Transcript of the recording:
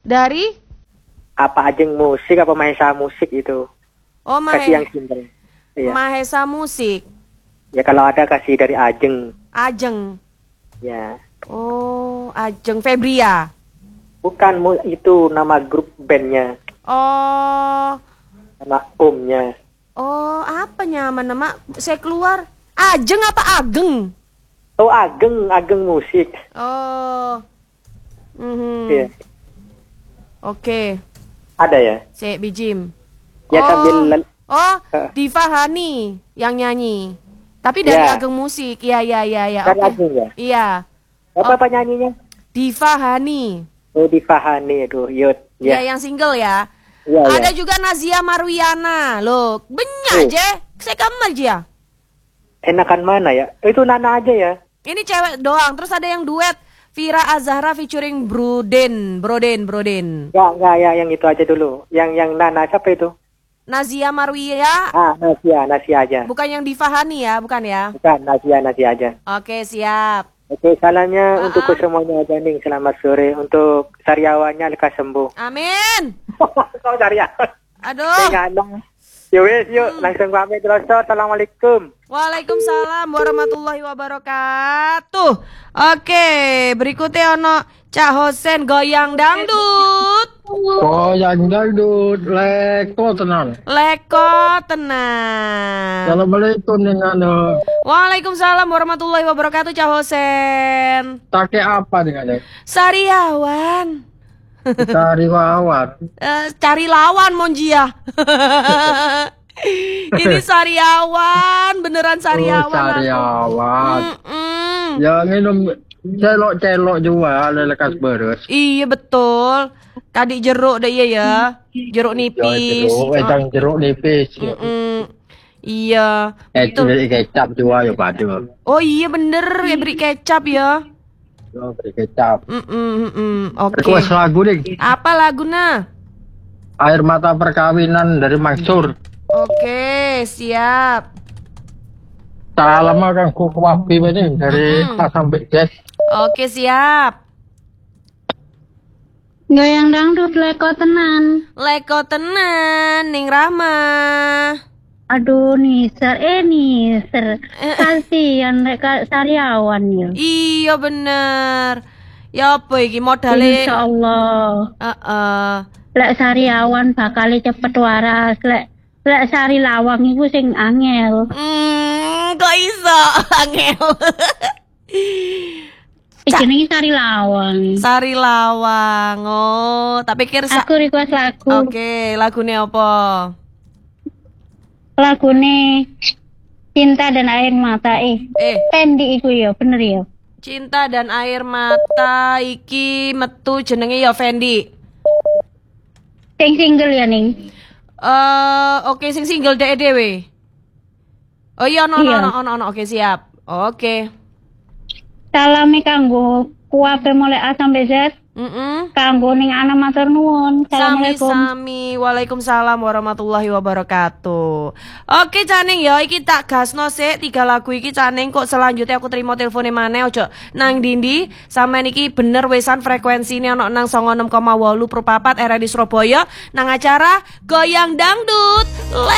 Dari? Apa Ajeng Musik apa Mahesa Musik itu. Oh, Kasih yang simpel. Iya. Mahesa Musik. Ya kalau ada kasih dari Ajeng. Ajeng. Ya. Oh, Ajeng Febria. Bukan, itu nama grup bandnya. Oh. Nama omnya. Oh, apa nama? Saya keluar. Ajeng apa Ageng? Oh, Ageng Musik. Oh. Iya. Oke. Ada ya? Saya bijim. Ya sambil Diva Hani yang nyanyi. Tapi dari Ageng Musik. Iya. Dari Ageng ya? Iya. Apa penyanyinya? Diva Hani. Oh, Diva Hani, aduh, yut. Ya, yang single ya. Ya, ada juga Nazia Marwiana. Loh, banyak aja. Saya kamar aja. Enakan mana ya? Itu Nana aja ya? Ini cewek doang. Terus ada yang duet Vira Azahra featuring Broden. Enggak ya, yang itu aja dulu. Yang Nana siapa itu? Nazia Marwia. Nazia aja. Bukan yang Diva Hani ya, bukan ya? Bukan, Nazia aja. Oke, siap. Oke, salamnya untuk semuanya aja nih. Selamat sore untuk sariawannya lekas sembuh. Amin. Kau sariawan. Aduh. Yuk, langsung pamit terus. Assalamualaikum. Waalaikumsalam warahmatullahi wabarakatuh. Oke, berikutnya ono Cak Hosen goyang dangdut. Goyang dangdut, leko tenan. Assalamualaikum dengan Waalaikumsalam warahmatullahi wabarakatuh, Cak Hosen. Pakai apa dengan Sariawan. Cari lawan. Cari lawan Monjia. Ini sariawan, beneran sariawan. Sariawan. Ya minum celok juga lekas beres. Iya betul. Kadik jeruk deh ya. Jeruk nipis. Jeruk nipis. Iya. Itu dari kecap juga ya padu. Oh iya bener ya, beri kecap ya. Beri kecap. Oke. Request lagu nih. Apa lagunya? Air Mata Perkawinan dari Mansur. Oke, siap. Salam kang Kuwabi ini dari A sampai Z. Oke, siap. Goyang dangdut leko tenan. Leko tenan Ning Rahma. Aduh Niser, kasihan mereka sariawan ya. Iya bener. Ya apa iki modale? Insyaallah. Lek sariawan bakal cepet waras. Lek sari lawang iku sing angel. Kok iso angel? Jenenge sari lawang. Sari lawang. Oh, tak pikir aku request lagu. Oke, lagune apa? Lagune Cinta dan Air Mata. Fendi iku ya, bener ya. Cinta dan Air Mata iki metu jenenge ya Fendi. Sing single ya ning. Oke, sing single dhewe. Oh iya, ono. Oke, siap. Oke. Salame kanggo kuwabe mulai A sampai Z. Kanggo ning ana matur nuwun. Assalamualaikum. Sami. Waalaikumsalam warahmatullahi wabarakatuh. Oke Caning ya, iki tak gasno sik 3 lagu iki Caning, kok selanjutnya aku terima telepone maneh ojo nang dindi. Sampeyan iki bener wesan frekuensine ana nang 96,8 per 4 era di Surabaya nang acara Goyang Dangdut.